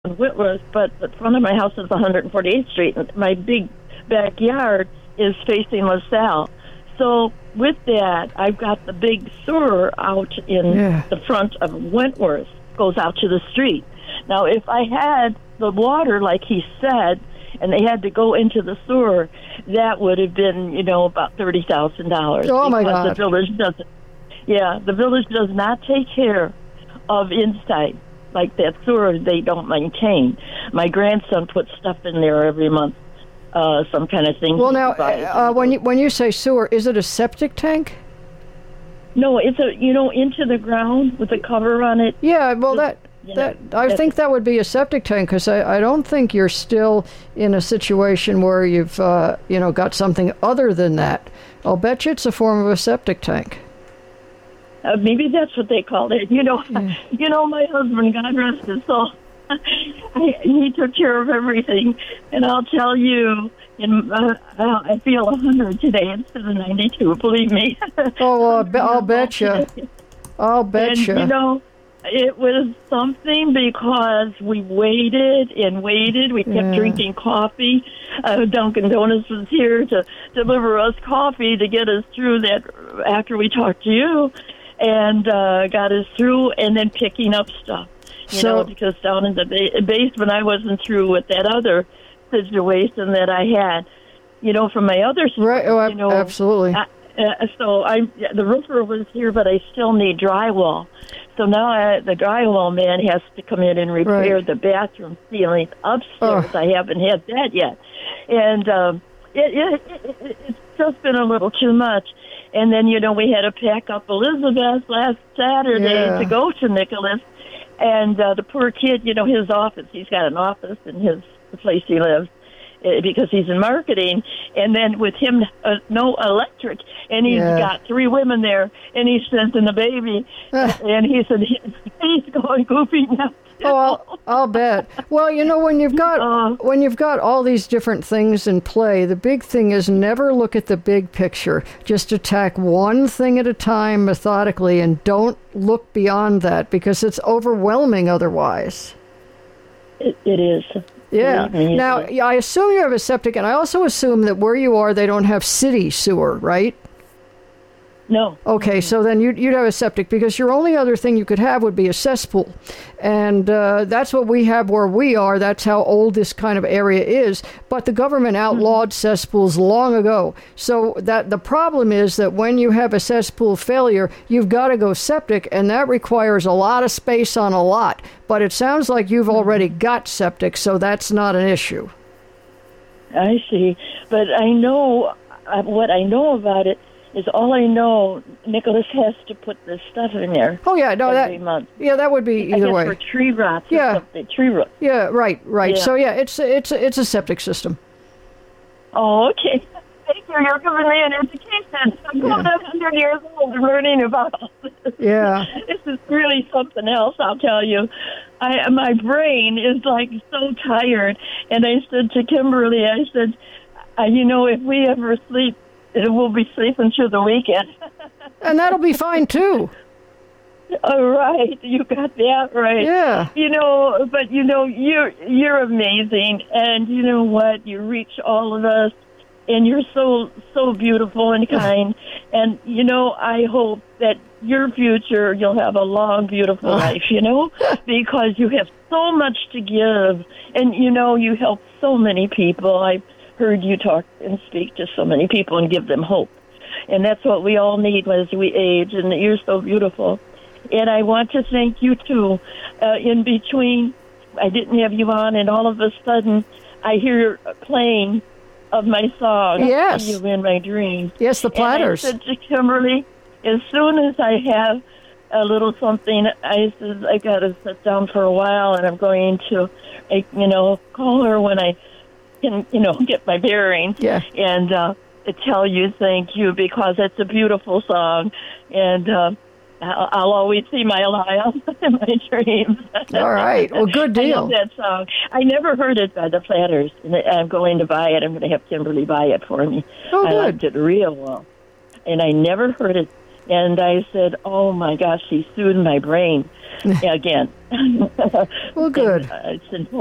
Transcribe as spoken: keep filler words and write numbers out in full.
in Whitworth, but the front of my house is one hundred forty-eighth Street, and my big backyard is facing LaSalle. So with that, I've got the big sewer out in Yeah. the front of Wentworth, goes out to the street. Now, if I had the water, like he said, and they had to go into the sewer, that would have been, you know, about thirty thousand dollars. Oh, my because God. the village doesn't. Yeah, the village does not take care of inside. Like that sewer, they don't maintain. My grandson puts stuff in there every month, uh, some kind of thing. Well, he now, buys. uh, when you when you say sewer, is it a septic tank? No, it's a, you know, into the ground with a cover on it. Yeah, well, that Yeah, that I that's- think that would be a septic tank, because I, I don't think you're still in a situation where you've uh, you know got something other than that. I'll bet you it's a form of a septic tank. Uh, maybe that's what they called it. You know, you know, my husband, God rest his soul, I, he took care of everything. And I'll tell you, in, uh, I feel one hundred today instead of ninety-two, believe me. Oh, well, I'll, be, I'll bet you. I'll bet And, you. you know, it was something because we waited and waited. We kept Yeah. drinking coffee. Uh, Dunkin' Donuts was here to deliver us coffee to get us through that after we talked to you, and uh, got us through, and then picking up stuff. You So- know, because down in the ba- basement, I wasn't through with that other situation that I had, you know, from my other store. Right, oh, ab- you know, absolutely. I, uh, so I, the roofer was here, but I still need drywall. So now I, the drywall man has to come in and repair Right. the bathroom ceiling upstairs. Oh. I haven't had that yet, and um, it, it, it, it, it's just been a little too much. And then, you know, we had to pack up Elizabeth last Saturday Yeah. to go to Nicholas, and uh, the poor kid, you know, his office. He's got an office in his the place he lives. Uh, because he's in marketing, and then with him, uh, no electric, and he's Yeah. got three women there, and he's sending the baby, and he said he, he's going goofy now. Oh, I'll, I'll bet. Well, you know, when you've got Uh. when you've got all these different things in play, the big thing is never look at the big picture. Just attack one thing at a time methodically, and don't look beyond that, because it's overwhelming otherwise. It, it is. Yeah. Believe me, it Now, is. yeah, I assume you have a septic, and I also assume that where you are, they don't have city sewer, right? No. Okay, so then you'd, you'd have a septic, because your only other thing you could have would be a cesspool. And uh, that's what we have where we are. That's how old this kind of area is. But the government outlawed cesspools long ago. So that the problem is that when you have a cesspool failure, you've got to go septic, and that requires a lot of space on a lot. But it sounds like you've already got septic, so that's not an issue. I see. But I know, uh, what I know about it is all I know, Nicholas has to put this stuff in there Oh, yeah, no, every that, month. yeah, that would be I either guess way. for tree rots or Yeah. something. Tree roots. Yeah, right, right. Yeah. So, yeah, it's, it's, it's a septic system. Oh, okay. Thank you. You're giving me an education. I'm Yeah. going one hundred years old learning about all this. Yeah. This is really something else, I'll tell you. I My brain is, like, so tired. And I said to Kimberly, I said, uh, you know, if we ever sleep, it will be sleeping through the weekend. And that'll be fine, too. All right. You got that right. Yeah. You know, but, you know, you're, you're amazing. And you know what? You reach all of us. And you're so, so beautiful and kind. And, you know, I hope that your future, you'll have a long, beautiful life, you know, because you have so much to give. And, you know, you help so many people. I've heard you talk and speak to so many people and give them hope. And that's what we all need as we age. And you're so beautiful. And I want to thank you, too. Uh, in between, I didn't have you on, and all of a sudden, I hear playing of my song. Yes. You in my dreams. Yes, the platters. And I said to Kimberly, as soon as I have a little something, I said, I got to sit down for a while, and I'm going to, I, you know, call her when I can, you know, get my bearings. Yeah. And uh, to tell you thank you, because it's a beautiful song. And uh, I'll, I'll always see my Lyle in my dreams. All right. Well, good I deal. love that song. I never heard it by the Platters, and I'm going to buy it. I'm going to have Kimberly buy it for me. Oh, I good. liked it real well, and I never heard it And I said, oh, my gosh, she soothed my brain again. Well, good. And, uh, it's important.